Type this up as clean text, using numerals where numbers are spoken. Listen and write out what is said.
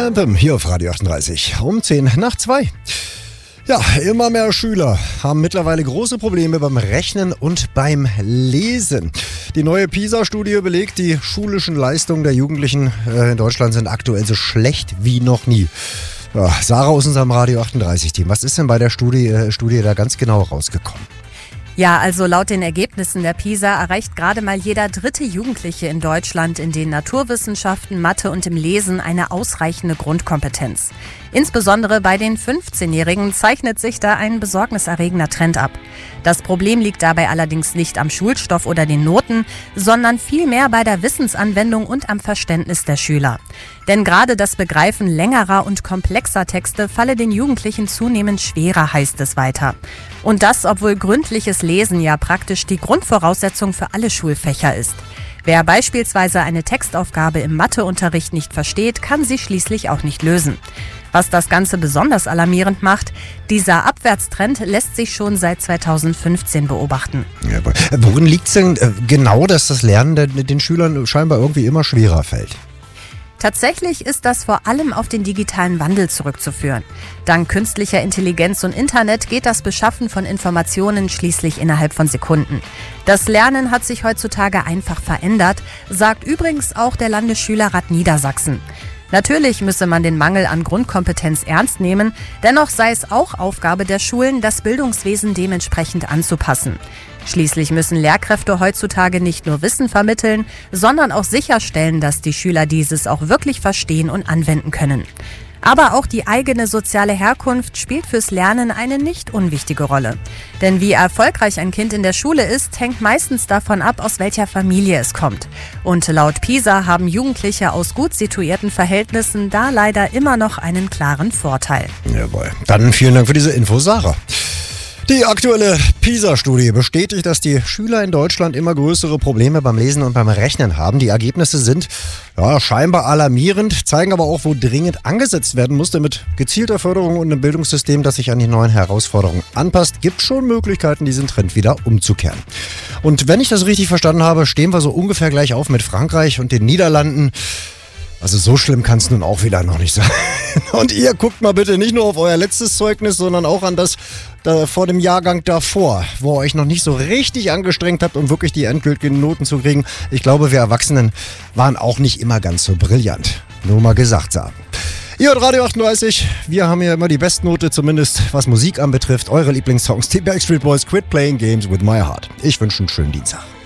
Anthem hier auf Radio 38 um 10 nach 2. Ja, immer mehr Schüler haben mittlerweile große Probleme beim Rechnen und beim Lesen. Die neue PISA-Studie belegt, die schulischen Leistungen der Jugendlichen in Deutschland sind aktuell so schlecht wie noch nie. Ja, Sarah aus unserem Radio 38-Team, was ist denn bei der Studie da ganz genau rausgekommen? Ja, also laut den Ergebnissen der PISA erreicht gerade mal jeder dritte Jugendliche in Deutschland in den Naturwissenschaften, Mathe und im Lesen eine ausreichende Grundkompetenz. Insbesondere bei den 15-Jährigen zeichnet sich da ein besorgniserregender Trend ab. Das Problem liegt dabei allerdings nicht am Schulstoff oder den Noten, sondern vielmehr bei der Wissensanwendung und am Verständnis der Schüler. Denn gerade das Begreifen längerer und komplexer Texte falle den Jugendlichen zunehmend schwerer, heißt es weiter. Und das, obwohl gründliches Lesen ja praktisch die Grundvoraussetzung für alle Schulfächer ist. Wer beispielsweise eine Textaufgabe im Matheunterricht nicht versteht, kann sie schließlich auch nicht lösen. Was das Ganze besonders alarmierend macht, dieser Abwärtstrend lässt sich schon seit 2015 beobachten. Ja, worin liegt es denn genau, dass das Lernen den Schülern scheinbar irgendwie immer schwerer fällt? Tatsächlich ist das vor allem auf den digitalen Wandel zurückzuführen. Dank künstlicher Intelligenz und Internet geht das Beschaffen von Informationen schließlich innerhalb von Sekunden. Das Lernen hat sich heutzutage einfach verändert, sagt übrigens auch der Landesschülerrat Niedersachsen. Natürlich müsse man den Mangel an Grundkompetenz ernst nehmen, dennoch sei es auch Aufgabe der Schulen, das Bildungswesen dementsprechend anzupassen. Schließlich müssen Lehrkräfte heutzutage nicht nur Wissen vermitteln, sondern auch sicherstellen, dass die Schüler dieses auch wirklich verstehen und anwenden können. Aber auch die eigene soziale Herkunft spielt fürs Lernen eine nicht unwichtige Rolle. Denn wie erfolgreich ein Kind in der Schule ist, hängt meistens davon ab, aus welcher Familie es kommt. Und laut PISA haben Jugendliche aus gut situierten Verhältnissen da leider immer noch einen klaren Vorteil. Jawohl. Dann vielen Dank für diese Info, Sarah. Die aktuelle PISA-Studie bestätigt, dass die Schüler in Deutschland immer größere Probleme beim Lesen und beim Rechnen haben. Die Ergebnisse sind scheinbar alarmierend, zeigen aber auch, wo dringend angesetzt werden muss, damit gezielter Förderung und einem Bildungssystem, das sich an die neuen Herausforderungen anpasst, gibt schon Möglichkeiten, diesen Trend wieder umzukehren. Und wenn ich das richtig verstanden habe, stehen wir so ungefähr gleich auf mit Frankreich und den Niederlanden. Also so schlimm kann es nun auch wieder noch nicht sein. Und ihr guckt mal bitte nicht nur auf euer letztes Zeugnis, sondern auch an das vor dem Jahrgang davor, wo ihr euch noch nicht so richtig angestrengt habt, um wirklich die endgültigen Noten zu kriegen. Ich glaube, wir Erwachsenen waren auch nicht immer ganz so brillant. Nur mal gesagt sagen. Ihr hört Radio 38, wir haben hier immer die Bestnote, zumindest was Musik anbetrifft. Eure Lieblingssongs, die Backstreet Boys, Quit Playing Games with My Heart. Ich wünsche einen schönen Dienstag.